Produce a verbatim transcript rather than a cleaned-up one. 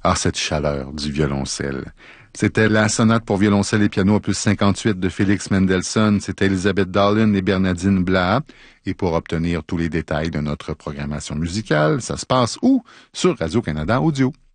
Ah, cette chaleur du violoncelle. C'était la sonate pour violoncelle et piano opus cinquante-huit de Félix Mendelssohn. C'était Elisabeth Dallin et Bernadine Blaha. Et pour obtenir tous les détails de notre programmation musicale, ça se passe où? Sur Radio-Canada Audio.